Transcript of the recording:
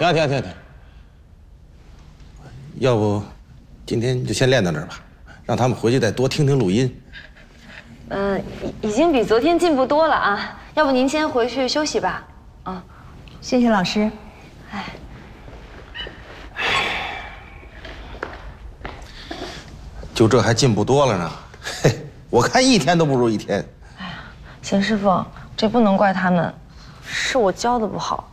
停，要不今天就先练到这儿吧，让他们回去再多听听录音。 已经比昨天进步多了啊，要不您先回去休息吧。啊， 谢谢老师。 哎， 就这还进步多了呢，嘿，我看一天都不如一天。 哎呀，邢师傅，这不能怪他们，是我教的不好。